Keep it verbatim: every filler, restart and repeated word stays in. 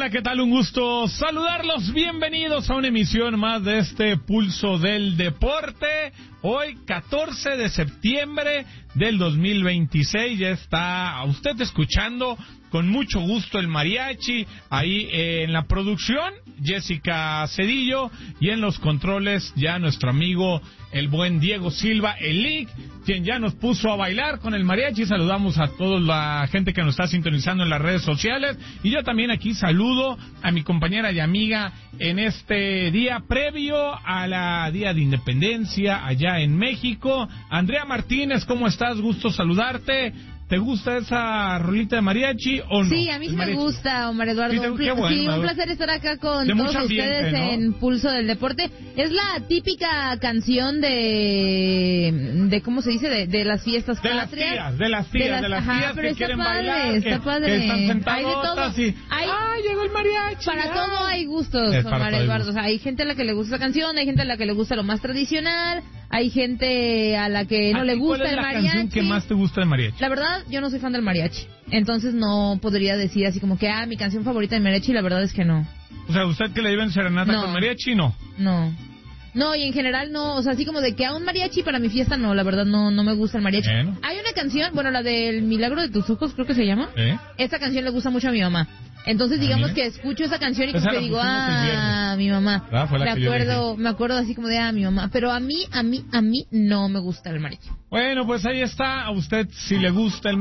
Hola, ¿qué tal? Un gusto saludarlos. Bienvenidos a una emisión más de este Pulso del Deporte. Hoy, catorce de septiembre del dos mil veintiséis, ya está usted escuchando con mucho gusto el mariachi. Ahí eh, en la producción, Jessica Cedillo, y en los controles ya nuestro amigo el buen Diego Silva, el Lick, quien ya nos puso a bailar con el mariachi. Saludamos a toda la gente que nos está sintonizando en las redes sociales, y yo también aquí saludo a mi compañera y amiga en este día previo a la Día de Independencia allá en México. Andrea Martínez, ¿cómo estás? Gusto saludarte. ¿Te gusta esa rolita de mariachi o no? Sí, a mí sí me gusta, Omar Eduardo. Sí, te, un, pl- bueno, sí, un placer estar acá con todos ambiente, ustedes, ¿no? En Pulso del Deporte. Es la típica canción de, de ¿cómo se dice? De, de las fiestas de patrias. Las tías, de las tías, de las, de las tías, ajá, que quieren padre, bailar, está que, padre. que están sentadotas y... Hay, ¡ah, llegó el mariachi! Para ah. todo hay gustos, es Omar Eduardo. O sea, hay gente a la que le gusta esa canción, hay gente a la que le gusta lo más tradicional, hay gente a la que no le gusta el mariachi. ¿Cuál es la canción que más te gusta del mariachi? La verdad, yo no soy fan del mariachi. Entonces no podría decir así como que, ah, mi canción favorita de mariachi, la verdad es que no. O sea, ¿usted que le lleven serenata no. con mariachi, no? No. No, y en general no, o sea, así como de que a un mariachi para mi fiesta, no, la verdad no no me gusta el mariachi. Bueno. Hay una canción, bueno, la del Milagro de tus ojos, creo que se llama. ¿Eh? Esa canción le gusta mucho a mi mamá. Entonces, digamos que escucho esa canción y como que digo, ah, mi mamá. Ah, fue la me que acuerdo, me acuerdo así como de, ah, mi mamá. Pero a mí, a mí, a mí no me gusta el mariachi. Bueno, pues ahí está. A usted si le gusta el